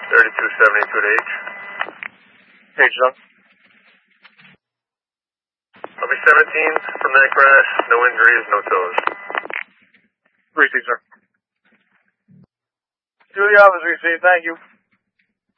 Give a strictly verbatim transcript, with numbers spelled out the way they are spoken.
thirty-two seventy-two to H. H, John. Copy seventeen, from that crash, no injuries, no tows. Received, sir. Two of the officers received, thank you.